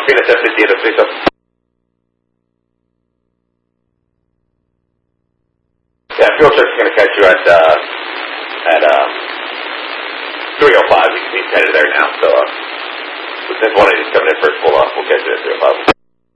Phoenix F50 at 37. Yeah, fuel truck's going to catch you at 305. He's headed there now, so if one of you's coming in first, we'll catch you at 305.